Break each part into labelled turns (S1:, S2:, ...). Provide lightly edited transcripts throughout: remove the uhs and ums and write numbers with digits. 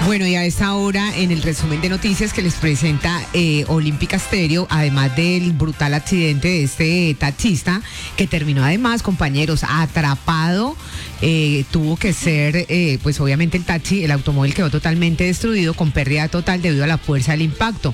S1: Bueno, y a esta hora, en el resumen de noticias que les presenta Olímpica Stereo, además del brutal accidente de este taxista, que terminó además, compañeros, atrapado, tuvo que ser, pues obviamente el automóvil quedó totalmente destruido, con pérdida total debido a la fuerza del impacto.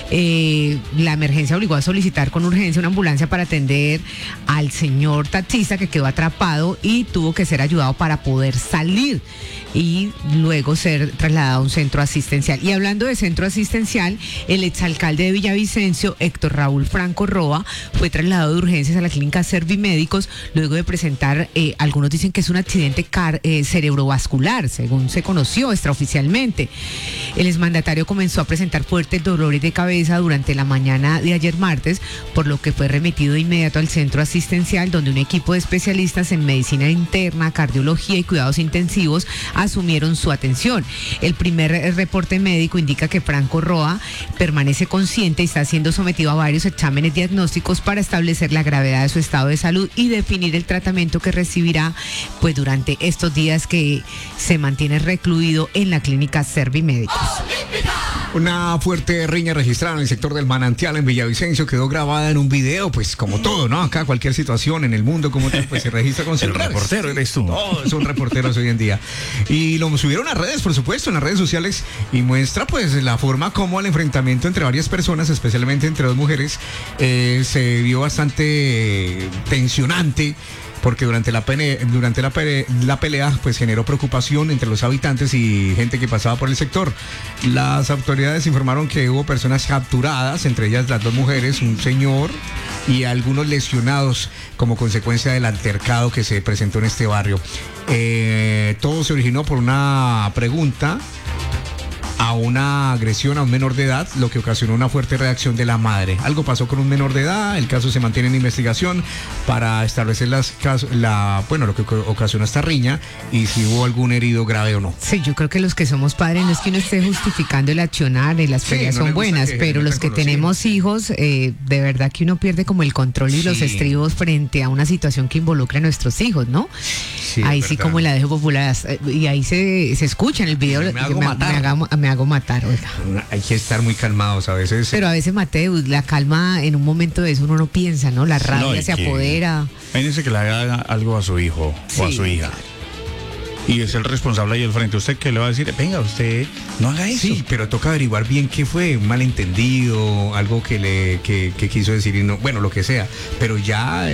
S1: La emergencia obligó a solicitar con urgencia una ambulancia para atender al señor taxista, que quedó atrapado y tuvo que ser ayudado para poder salir y luego ser trasladado a un centro asistencial. Y hablando de centro asistencial, el exalcalde de Villavicencio, Héctor Raúl Franco Roa, fue trasladado de urgencias a la clínica Servimédicos luego de presentar, algunos dicen que es un accidente cerebrovascular, según se conoció extraoficialmente. El exmandatario comenzó a presentar fuertes dolores de cabeza durante la mañana de ayer martes, por lo que fue remitido de inmediato al centro asistencial, donde un equipo de especialistas en medicina interna, cardiología y cuidados intensivos asumieron su atención. El primer reporte médico indica que Franco Roa permanece consciente y está siendo sometido a varios exámenes diagnósticos para establecer la gravedad de su estado de salud y definir el tratamiento que recibirá, pues durante estos días que se mantiene recluido en la clínica Servimédicos.
S2: Una fuerte riña registrada en el sector del Manantial en Villavicencio quedó grabada en un video, pues como todo, ¿no? Acá cualquier situación en el mundo como tal, pues se registra con celulares.
S3: El reportero eres tú.
S2: Todos son reporteros hoy en día. Y lo subieron a redes, por supuesto, en las redes sociales, y muestra pues la forma como el enfrentamiento entre varias personas, especialmente entre dos mujeres, se vio bastante tensionante, porque durante la pelea pues generó preocupación entre los habitantes y gente que pasaba por el sector. Las autoridades informaron que hubo personas capturadas, entre ellas las dos mujeres, un señor y algunos lesionados como consecuencia del altercado que se presentó en este barrio. Todo se originó por una pregunta a una agresión a un menor de edad, lo que ocasionó una fuerte reacción de la madre. Algo pasó con un menor de edad, el caso se mantiene en investigación para establecer lo que ocasionó esta riña y si hubo algún herido grave o no.
S1: Sí, yo creo que los que somos padres, no es que uno esté justificando el accionar, las peleas son buenas, pero los que tenemos hijos, de verdad que uno pierde como el control y los estribos frente a una situación que involucra a nuestros hijos, ¿no? Sí, ahí sí, como la dejo popular, y ahí se escucha en el video. Me hago matar, oiga.
S2: Hay que estar muy calmados a veces.
S1: Pero a veces, Mateo, la calma en un momento de eso uno no piensa, ¿no? La rabia se apodera.
S3: Imagínese que le haga algo a su hijo o a su hija. Y es el responsable ahí al frente. ¿Usted qué le va a decir? Venga, usted no haga eso.
S2: Sí, pero toca averiguar bien qué fue, un malentendido, algo que quiso decir y no, bueno, lo que sea. Pero ya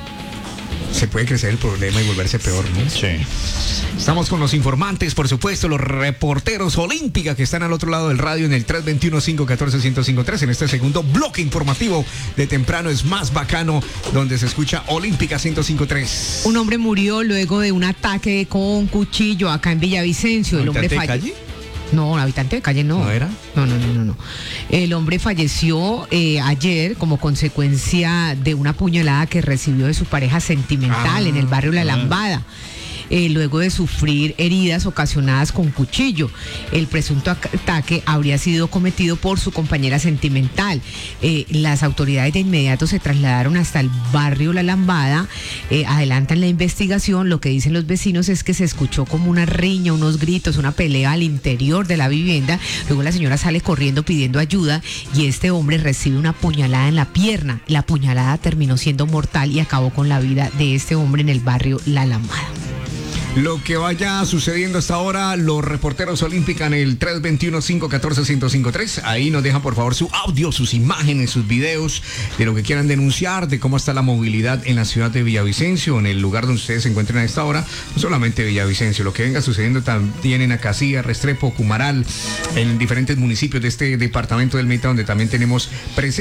S2: se puede crecer el problema y volverse peor, ¿no?
S3: Sí.
S2: Estamos con los informantes, por supuesto, los reporteros Olímpica que están al otro lado del radio en el 321-514-1053. En este segundo bloque informativo de temprano es más bacano, donde se escucha Olímpica 105.3.
S1: Un hombre murió luego de un ataque con cuchillo acá en Villavicencio. El hombre
S2: falleció.
S1: No, un habitante de calle no.
S2: ¿No era?
S1: No. El hombre falleció ayer como consecuencia de una puñalada que recibió de su pareja sentimental en el barrio La Lambada. Luego de sufrir heridas ocasionadas con cuchillo. El presunto ataque habría sido cometido por su compañera sentimental. Las autoridades de inmediato se trasladaron hasta el barrio La Lambada, adelantan la investigación. Lo que dicen los vecinos es que se escuchó como una riña, unos gritos, una pelea al interior de la vivienda. Luego la señora sale corriendo pidiendo ayuda y este hombre recibe una puñalada en la pierna. La puñalada terminó siendo mortal y acabó con la vida de este hombre en el barrio La Lambada.
S2: Lo que vaya sucediendo hasta ahora, los reporteros Olímpica en el 321-514-1053. Ahí nos dejan por favor su audio, sus imágenes, sus videos de lo que quieran denunciar, de cómo está la movilidad en la ciudad de Villavicencio, en el lugar donde ustedes se encuentren a esta hora. No solamente Villavicencio, lo que venga sucediendo también en Acacía, Restrepo, Cumaral, en diferentes municipios de este departamento del Meta, donde también tenemos presencia.